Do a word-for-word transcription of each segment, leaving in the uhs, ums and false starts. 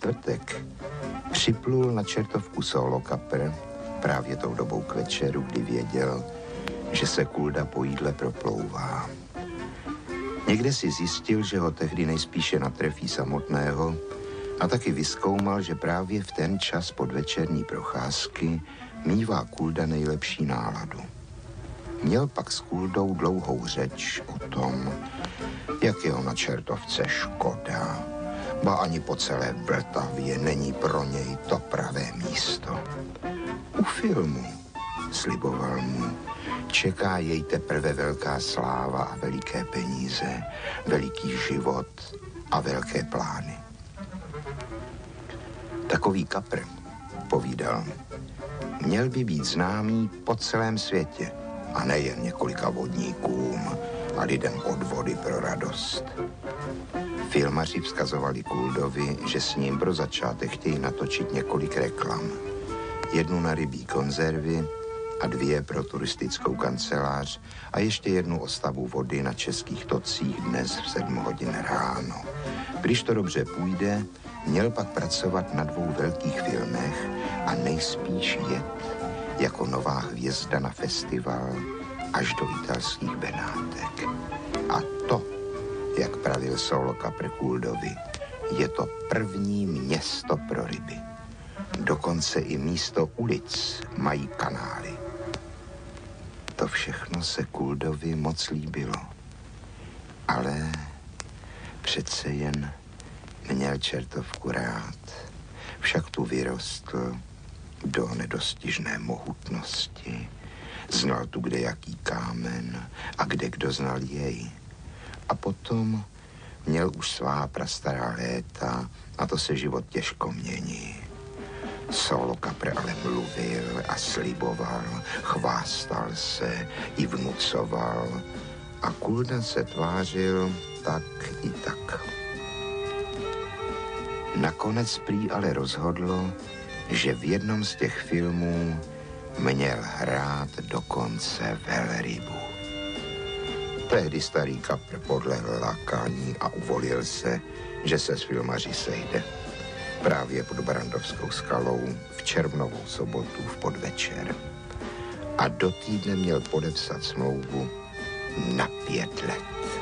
čtvrtek připlul na čertovku Solo kapr právě tou dobou k večeru, kdy věděl, že se Kulda po jídle proplouvá. Někde si zjistil, že ho tehdy nejspíše natrefí samotného a taky vyzkoumal, že právě v ten čas podvečerní procházky mívá Kulda nejlepší náladu. Měl pak s Kuldou dlouhou řeč o tom, jak jeho na čertovce škoda, ba ani po celé Vltavě není pro něj to pravé místo. U filmu, sliboval mu, čeká jej teprve velká sláva a veliké peníze, veliký život a velké plány. Takový kapr, povídal, měl by být známý po celém světě a nejen několika vodníkům a lidem od vody pro radost. Filmaři vzkazovali Kuldovi, že s ním pro začátek chtějí natočit několik reklam. Jednu na rybí konzervy a dvě pro turistickou kancelář a ještě jednu o stavu vody na českých tocích dnes v sedm hodin ráno. Když to dobře půjde, měl pak pracovat na dvou velkých filmech a nejspíš jet jako nová hvězda na festival až do italských Benátek. A to, jak pravil Solo kapr Kuldovi, je to první město pro ryby. Dokonce i místo ulic mají kanály. To všechno se Kuldovi moc líbilo. Ale přece jen měl čertovku rád. Však tu vyrostl do nedostižné mohutnosti. Znal tu kde jaký kámen a kde kdo znal jej. A potom měl už svá prastará léta a to se život těžko mění. Solo kapr ale mluvil a sliboval, chvástal se i vnucoval a Kulda se tvářil tak i tak. Nakonec prý ale rozhodlo, že v jednom z těch filmů měl hrát dokonce velrybu. Tehdy starý kapr podlehl lákání a uvolil se, že se s filmaři sejde. Právě pod Barandovskou skalou v červnovou sobotu v podvečer. A do týdne měl podepsat smlouvu na pět let.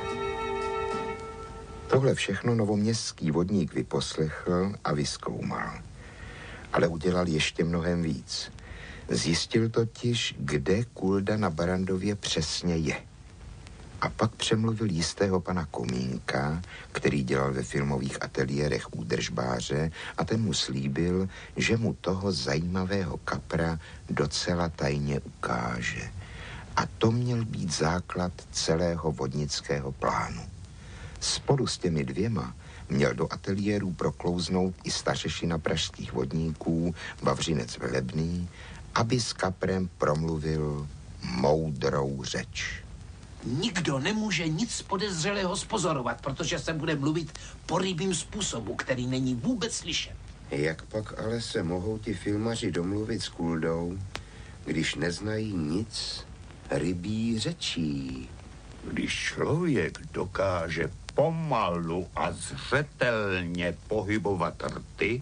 Tohle všechno novoměstský vodník vyposlechl a vyzkoumal. Ale udělal ještě mnohem víc. Zjistil totiž, kde Kulda na Barandově přesně je. A pak přemluvil jistého pana Komínka, který dělal ve filmových ateliérech údržbáře a ten mu slíbil, že mu toho zajímavého kapra docela tajně ukáže. A to měl být základ celého vodnického plánu. Spolu s těmi dvěma měl do ateliérů proklouznout i stařešina pražských vodníků, Vavřinec Velebný, aby s kaprem promluvil moudrou řeč. Nikdo nemůže nic podezřelého spozorovat, protože se bude mluvit po rybím způsobu, který není vůbec slyšet. Jak pak ale se mohou ti filmaři domluvit s Kuldou, když neznají nic rybí řečí? Když člověk dokáže pomalu a zřetelně pohybovat rty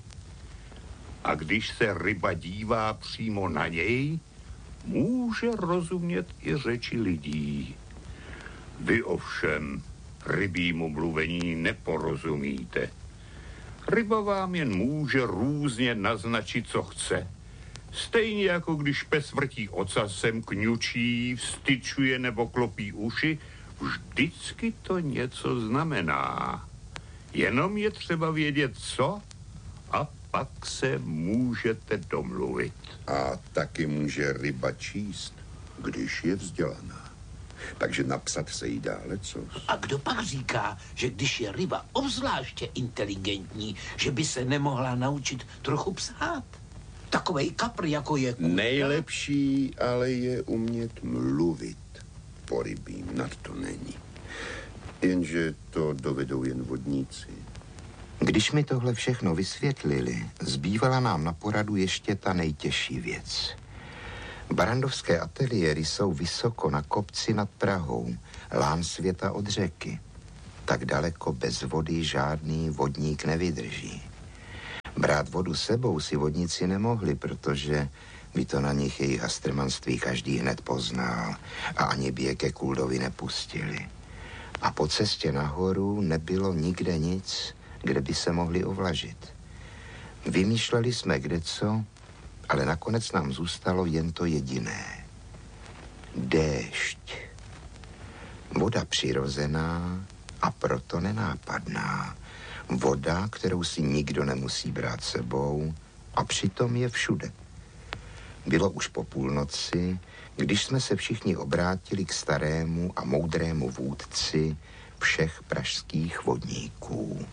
a když se ryba dívá přímo na něj, může rozumět i řeči lidí. Vy ovšem rybímu mluvení neporozumíte. Ryba vám jen může různě naznačit, co chce. Stejně jako když pes vrtí ocasem, kňučí, vstyčuje nebo klopí uši, vždycky to něco znamená. Jenom je třeba vědět, co, a pak se můžete domluvit. A taky může ryba číst, když je vzdělaná. Takže napsat se jí dá lecos. A kdo pak říká, že když je ryba obzvláště inteligentní, že by se nemohla naučit trochu psát? Takovej kapr, jako je Kulda. Nejlepší ale je umět mluvit. Po rybím nad to není. Jenže to dovedou jen vodníci. Když mi tohle všechno vysvětlili, zbývala nám na poradu ještě ta nejtěžší věc. Barandovské ateliéry jsou vysoko na kopci nad Prahou, lán světa od řeky. Tak daleko bez vody žádný vodník nevydrží. Brát vodu sebou si vodníci nemohli, protože by to na nich jejich hastrmanství každý hned poznal a ani by je ke Kuldovi nepustili. A po cestě nahoru nebylo nikde nic, kde by se mohli ovlažit. Vymýšleli jsme kdeco, ale nakonec nám zůstalo jen to jediné. Déšť. Voda přirozená a proto nenápadná. Voda, kterou si nikdo nemusí brát sebou a přitom je všude. Bylo už po půlnoci, když jsme se všichni obrátili k starému a moudrému vůdci všech pražských vodníků.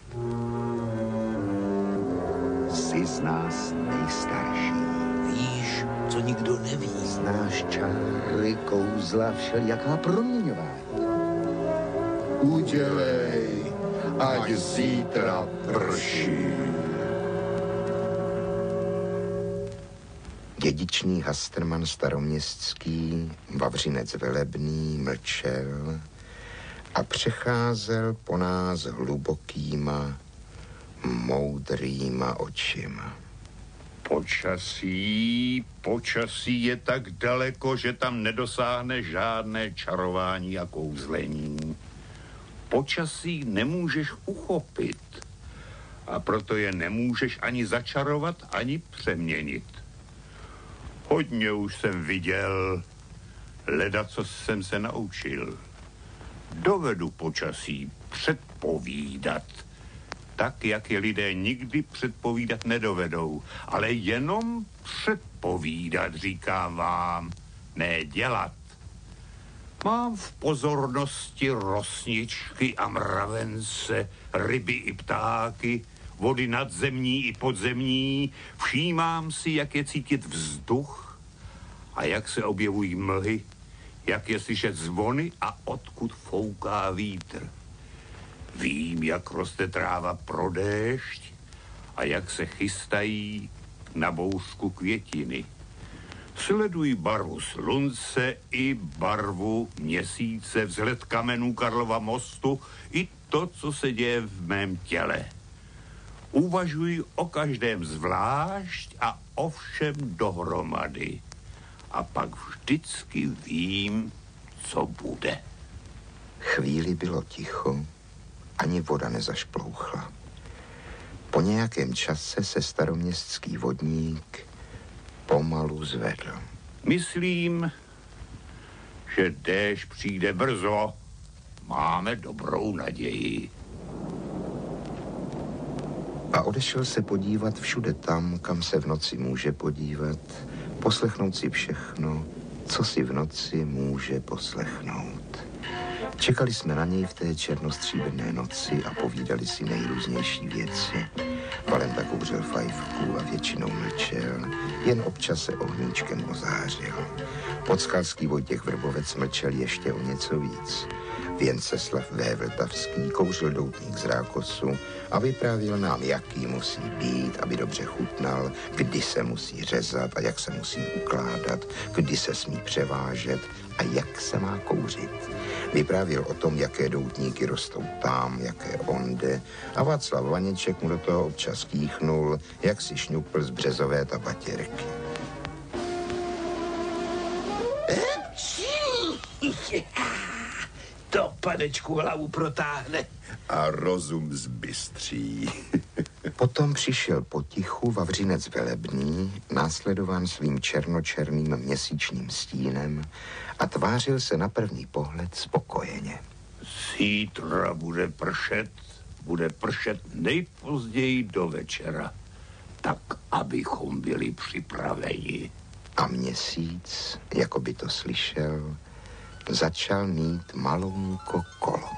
Jsi z nás nejstarší. Víš, co nikdo neví. Znáš čáry, kouzla, všelijaká proměňování. Udělej, ať zítra prší. Dědičný hastrman staroměstský, Vavřinec Velebný, mlčel a přecházel po nás hlubokýma, moudrýma očima. Počasí, počasí je tak daleko, že tam nedosáhne žádné čarování a kouzlení. Počasí nemůžeš uchopit a proto je nemůžeš ani začarovat, ani přeměnit. Hodně už jsem viděl, leda, co jsem se naučil. Dovedu počasí předpovídat, tak, jak je lidé nikdy předpovídat nedovedou, ale jenom předpovídat, říkám vám, ne dělat. Mám v pozornosti rosničky a mravence, ryby i ptáky, vody nadzemní i podzemní, všímám si, jak je cítit vzduch a jak se objevují mlhy, jak je slyšet zvony a odkud fouká vítr. Vím, jak roste tráva pro déšť a jak se chystají na bouřku květiny. Sleduji barvu slunce i barvu měsíce, vzhled kamenů Karlova mostu i to, co se děje v mém těle. Uvažuji o každém zvlášť a o všem dohromady. A pak vždycky vím, co bude. Chvíli bylo ticho, ani voda nezašplouchla. Po nějakém čase se staroměstský vodník pomalu zvedl. Myslím, že déšť přijde brzo. Máme dobrou naději. A odešel se podívat všude tam, kam se v noci může podívat, poslechnout si všechno, co si v noci může poslechnout. Čekali jsme na něj v té černostříbrné noci a povídali si nejrůznější věci. Valenta kouřil fajfku a většinou mlčel, jen občas se ohníčkem ozářil. Podskalský Vojtěch Vrbovec mlčel ještě o něco víc. Věnceslav V. Vltavský kouřil doutník z rákosu a vyprávěl nám, jaký musí být, aby dobře chutnal, kdy se musí řezat a jak se musí ukládat, kdy se smí převážet a jak se má kouřit. Vyprávěl o tom, jaké doutníky rostou tam, jaké onde, a Václav Vaněček mu do toho občas kýchnul, jak si šňupl z březové tabatěrky. To panečku hlavu protáhne. A rozum zbystří. Potom přišel potichu Vavřinec Velebný, následován svým černočerným měsíčním stínem a tvářil se na první pohled spokojeně. Zítra bude pršet, bude pršet nejpozději do večera, tak abychom byli připraveni. A měsíc, jako by to slyšel, začal mít malounko kolo.